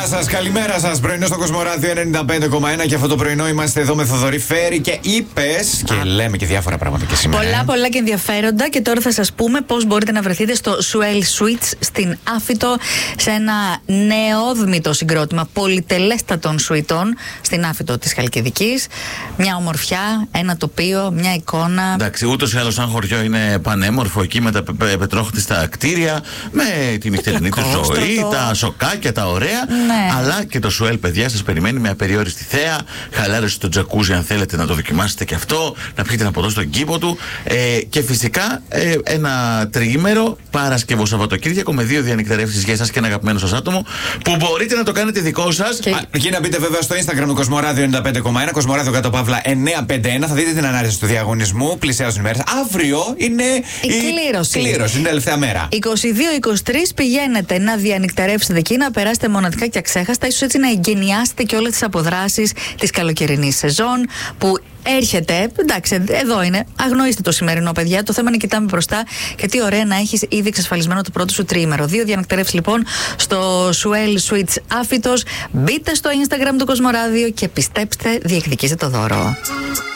σας, καλημέρα σας. Πρωινό στο Κοσμοράδιο 95,1 και αυτό το πρωινό είμαστε εδώ με Θοδωρή Φέρη και είπες και λέμε και διάφορα πράγματα και σήμερα. Πολλά και ενδιαφέροντα και τώρα θα σας πούμε πώς μπορείτε να βρεθείτε στο Swell Suites στην Άφιτο σε ένα νεόδμητο συγκρότημα πολυτελέστατων σουιτών στην Άφιτο της Χαλκιδικής. Μια ομορφιά, ένα τοπίο, μια εικόνα. Εντάξει, ούτως ή άλλως σαν χωριό είναι πανέμορφο εκεί με τα πετρόχτιστα κτίρια, με τη νυχτερινή του ζωή, τα σοκάκια, τα ωραία. Ναι. Αλλά και το Swell, παιδιά, σας περιμένει με απεριόριστη θέα. Χαλάρωση στο τζακούζι, αν θέλετε να το δοκιμάσετε και αυτό. Να πιείτε ένα ποτό στον κήπο του. Και φυσικά ένα τριήμερο Παρασκευό Σαββατοκύριακο με 2 διανυκτερεύσεις για εσάς και ένα αγαπημένο σας άτομο που μπορείτε να το κάνετε δικό σας. Και να μπείτε βέβαια στο Instagram του Κοσμοράδιο 95,1, Κοσμοράδιο @ 951. Θα δείτε την ανάρτηση του διαγωνισμού. Πλησιάζουν ημέρες. Αύριο είναι η κλήρωση. Είναι τελευταία μέρα. 22-23 πηγαίνετε να διανυκτερεύσετε εκεί, να περάσετε μοναδικά και αξέχαστα. Ίσως έτσι να εγκαινιάσετε και όλες τις αποδράσεις της καλοκαιρινής σεζόν που έρχεται. Εντάξει, εδώ είναι. Αγνοήστε το σημερινό, παιδιά. Το θέμα είναι να κοιτάμε μπροστά και τι ωραία να έχεις ήδη εξασφαλισμένο το πρώτο σου τριήμερο. 2 διανυκτερεύσεις λοιπόν στο Swell Suites Άφιτος. Μπείτε στο Instagram του Κοσμοράδιο και πιστέψτε, διεκδικήστε το δώρο.